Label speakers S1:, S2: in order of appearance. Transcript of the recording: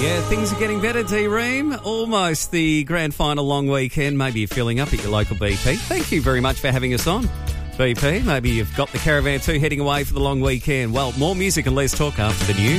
S1: Yeah, things are getting better, D-Ream. Almost the grand final long weekend. Maybe you're filling up at your local BP. Thank you very much for having us on, BP. Maybe you've got the Caravan too heading away for the long weekend. Well, more music and less talk after the news.